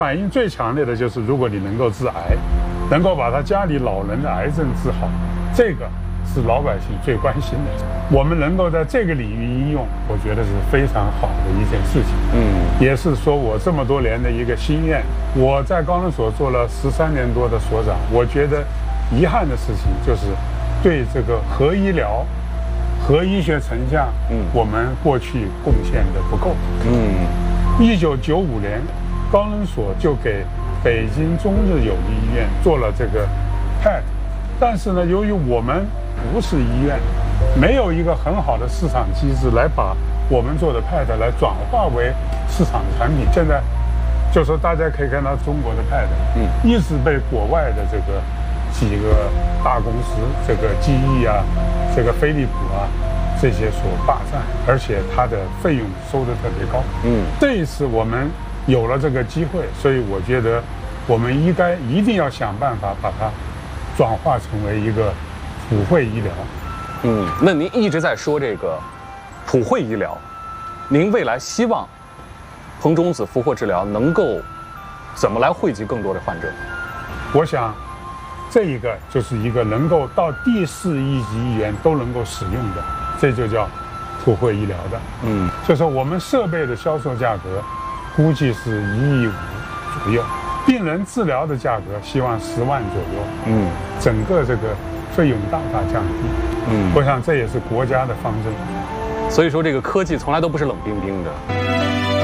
反应最强烈的就是，如果你能够治癌，能够把他家里老人的癌症治好，这个是老百姓最关心的。我们能够在这个领域应用，我觉得是非常好的一件事情。也是说我这么多年的一个心愿。我在高能所做了13年多的所长，我觉得遗憾的事情就是对这个核医疗、核医学成像，我们过去贡献的不够。1995年。高能所就给北京中日友谊医院做了这个 PET， 但是呢，由于我们不是医院，没有一个很好的市场机制来把我们做的 PET 来转化为市场的产品。现在就说大家可以看到中国的 PET，一直被国外的这个几个大公司，这个记忆啊，这个飞利浦啊这些所霸占，而且它的费用收得特别高。这一次我们有了这个机会，所以我觉得我们一定要想办法把它转化成为一个普惠医疗。 那您一直在说这个普惠医疗，您未来希望硼中子俘获治疗能够怎么来惠及更多的患者？ 我想，这一个就是一个能够到第4一级医院都能够使用的，这就叫普惠医疗的。就说我们设备的销售价格估计是1.5亿左右，病人治疗的价格希望10万左右。整个这个费用大大降低。我想这也是国家的方针。 所以说，这个科技从来都不是冷冰冰的。